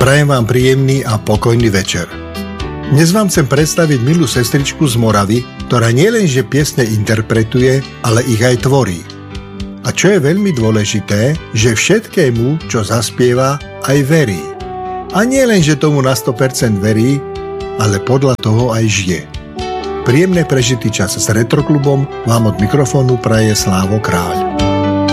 Prajem vám príjemný a pokojný večer. Dnes vám chcem predstaviť milú sestričku z Moravy, ktorá nielenže piesne interpretuje, ale ich aj tvorí. A čo je veľmi dôležité, že všetkému, čo zaspieva, aj verí. A nie len, že tomu na 100% verí, ale podľa toho aj žije. Príjemné prežitý čas s Retroklubom vám od mikrofónu praje Slávo Kráľ.